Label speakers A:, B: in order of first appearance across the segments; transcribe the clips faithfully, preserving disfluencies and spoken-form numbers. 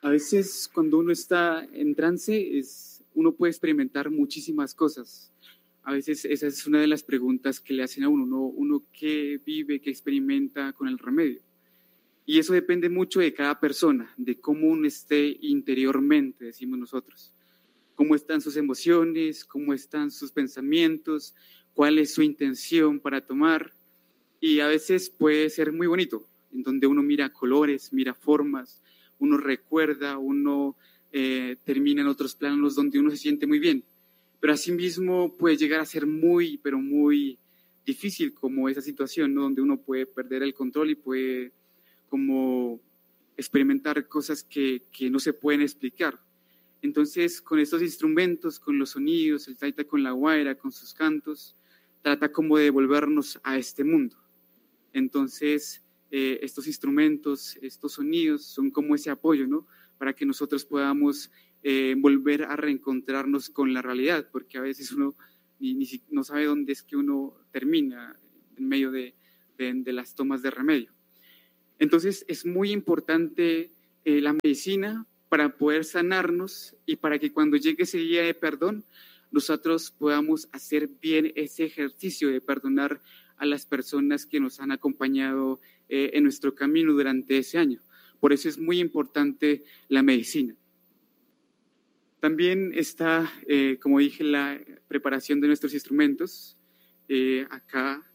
A: A veces cuando uno está en trance, es, uno puede experimentar muchísimas cosas. A veces esa es una de las preguntas que le hacen a uno, uno, uno qué vive, qué experimenta con el remedio. Y eso depende mucho de cada persona, de cómo uno esté interiormente, decimos nosotros. Cómo están sus emociones, cómo están sus pensamientos, cuál es su intención para tomar. Y a veces puede ser muy bonito, en donde uno mira colores, mira formas, uno recuerda, uno eh, termina en otros planos donde uno se siente muy bien. Pero asimismo puede llegar a ser muy, pero muy difícil como esa situación, ¿no? Donde uno puede perder el control y puede como experimentar cosas que, que no se pueden explicar. Entonces, con estos instrumentos, con los sonidos, el taita con la guaira, con sus cantos, trata como de devolvernos a este mundo. Entonces, eh, estos instrumentos, estos sonidos son como ese apoyo, ¿no? Para que nosotros podamos eh, volver a reencontrarnos con la realidad, porque a veces uno ni, ni, no sabe dónde es que uno termina en medio de, de, de las tomas de remedio. Entonces, es muy importante eh, la medicina para poder sanarnos y para que cuando llegue ese día de perdón, nosotros podamos hacer bien ese ejercicio de perdonar a las personas que nos han acompañado eh, en nuestro camino durante ese año. Por eso es muy importante la medicina. También está, eh, como dije, la preparación de nuestros instrumentos. Eh, acá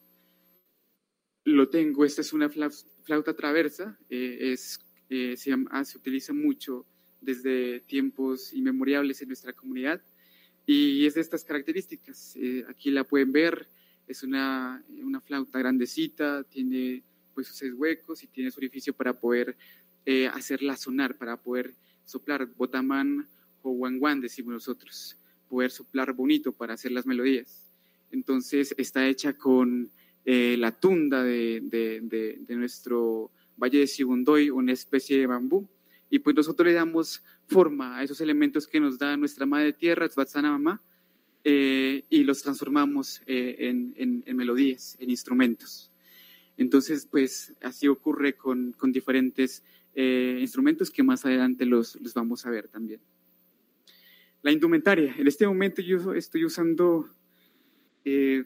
A: lo tengo, esta es una flauta traversa, eh, es, eh, se, llama, se utiliza mucho desde tiempos inmemorables en nuestra comunidad y es de estas características. Eh, aquí la pueden ver, es una, una flauta grandecita, tiene pues sus seis huecos y tiene su orificio para poder eh, hacerla sonar, para poder soplar, botamán o guanguán decimos nosotros, poder soplar bonito para hacer las melodías. Entonces está hecha con eh, la tunda de, de, de, de nuestro Valle de Sibundoy, una especie de bambú, y pues nosotros le damos forma a esos elementos que nos da nuestra madre tierra, Tzvatzana Mamá, eh, y los transformamos eh, en, en, en melodías, en instrumentos. Entonces, pues así ocurre con, con diferentes eh, instrumentos que más adelante los, los vamos a ver también. La indumentaria. En este momento yo estoy usando eh,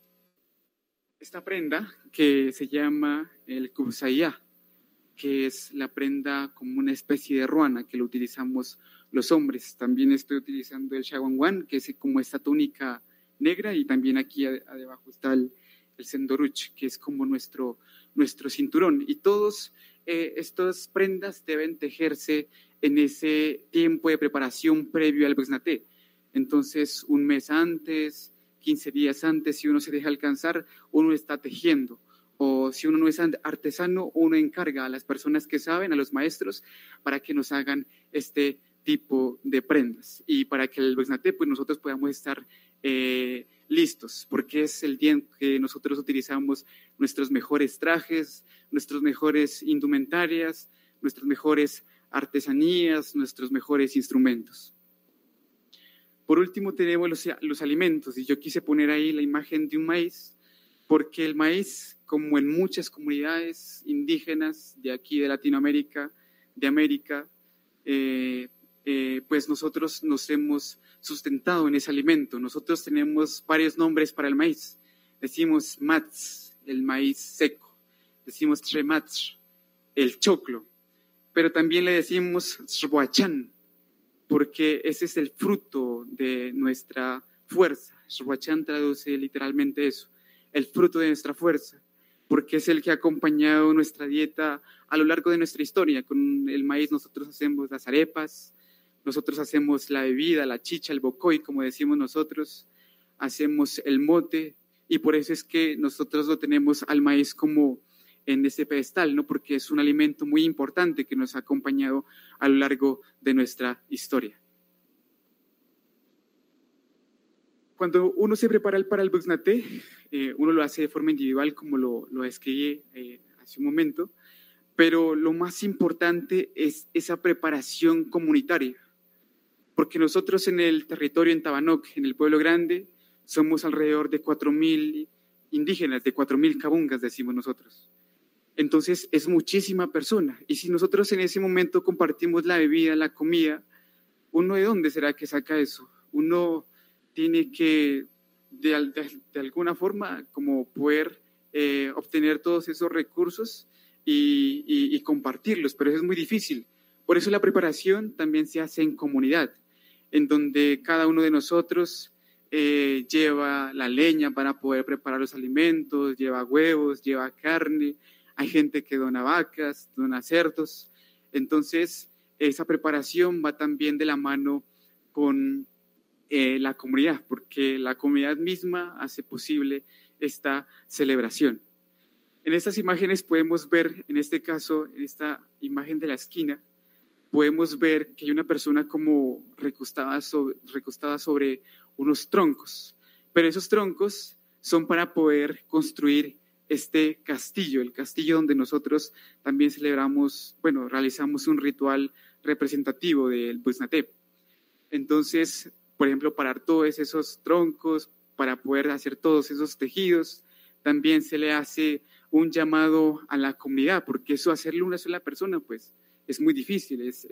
A: esta prenda que se llama el kubsayá, que es la prenda como una especie de ruana que lo utilizamos los hombres. También estoy utilizando el shawanwan, que es como esta túnica negra, y también aquí abajo está el, el sendoruch, que es como nuestro, nuestro cinturón. Y todas eh, estas prendas deben tejerse en ese tiempo de preparación previo al Bexnaté. Entonces, un mes antes, quince días antes, si uno se deja alcanzar, uno está tejiendo. O si uno no es artesano, uno encarga a las personas que saben, a los maestros, para que nos hagan este tipo de prendas. Y para que el Bexnaté, pues nosotros podamos estar eh, listos, porque es el día en que nosotros utilizamos nuestros mejores trajes, nuestros mejores indumentarias, nuestras mejores artesanías, nuestros mejores instrumentos. Por último tenemos los, los alimentos, y yo quise poner ahí la imagen de un maíz, porque el maíz, como en muchas comunidades indígenas de aquí de Latinoamérica, de América, eh, eh, pues nosotros nos hemos sustentado en ese alimento. Nosotros tenemos varios nombres para el maíz. Decimos matz, el maíz seco. Decimos trematz, el choclo. Pero también le decimos shwachán, porque ese es el fruto de nuestra fuerza. Shwachán traduce literalmente eso, el fruto de nuestra fuerza, porque es el que ha acompañado nuestra dieta a lo largo de nuestra historia. Con el maíz nosotros hacemos las arepas, nosotros hacemos la bebida, la chicha, el bocoy, como decimos nosotros, hacemos el mote, y por eso es que nosotros lo tenemos al maíz como en ese pedestal, ¿no? Porque es un alimento muy importante que nos ha acompañado a lo largo de nuestra historia. Cuando uno se prepara para el Bexnaté, eh, uno lo hace de forma individual, como lo, lo describí eh, hace un momento, pero lo más importante es esa preparación comunitaria, porque nosotros en el territorio, en Tabanoc, en el pueblo grande, somos alrededor de cuatro mil indígenas, de cuatro mil cabungas, decimos nosotros. Entonces es muchísima persona. Y si nosotros en ese momento compartimos la bebida, la comida, ¿uno de dónde será que saca eso? Uno tiene que, de, de, de alguna forma, como poder eh, obtener todos esos recursos y, y, y compartirlos, pero eso es muy difícil. Por eso la preparación también se hace en comunidad, en donde cada uno de nosotros eh, lleva la leña para poder preparar los alimentos, lleva huevos, lleva carne. Hay gente que dona vacas, dona cerdos. Entonces, esa preparación va también de la mano con eh, la comunidad, porque la comunidad misma hace posible esta celebración. En estas imágenes podemos ver, en este caso, en esta imagen de la esquina, podemos ver que hay una persona como recostada sobre, recostada sobre unos troncos, pero esos troncos son para poder construir este castillo, el castillo donde nosotros también celebramos, bueno, realizamos un ritual representativo del Busnatep. Entonces, por ejemplo, parar todos esos troncos, para poder hacer todos esos tejidos, también se le hace un llamado a la comunidad, porque eso hacerlo una sola persona, pues, es muy difícil, es,